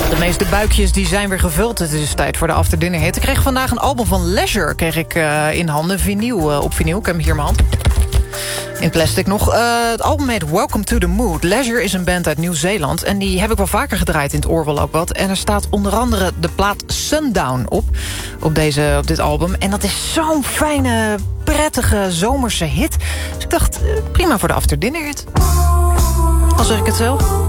De meeste buikjes die zijn weer gevuld. Het is tijd voor de After Dinner Hit. Ik kreeg vandaag een album van Leisure in handen. Op vinyl. Ik heb hem hier in mijn hand. In plastic nog. Het album heet Welcome to the Mood. Leisure is een band uit Nieuw-Zeeland. En die heb ik wel vaker gedraaid in het oorwel ook wat. En er staat onder andere de plaat Sundown op dit album. En dat is zo'n fijne, prettige, zomerse hit. Dus ik dacht, prima voor de After Dinner Hit. Al zeg ik het zelf.